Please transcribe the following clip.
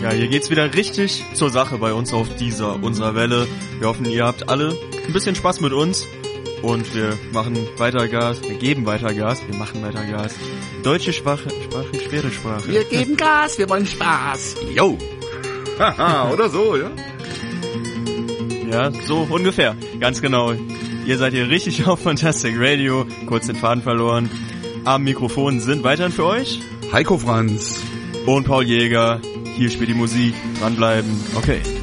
Ja, hier geht's wieder richtig zur Sache bei uns auf unserer Welle. Wir hoffen, ihr habt alle ein bisschen Spaß mit uns. Und wir machen weiter Gas, wir geben weiter Gas, wir machen weiter Gas. Deutsche Sprache, schwere Sprache. Wir geben Gas, wir wollen Spaß. Jo. Haha, oder so, ja? Ja, so ungefähr, ganz genau. Ihr seid hier richtig auf Fantastic Radio, kurz den Faden verloren. Am Mikrofon sind weiterhin für euch Heiko Franz und Paul Jäger. Hier spielt die Musik, dranbleiben, okay.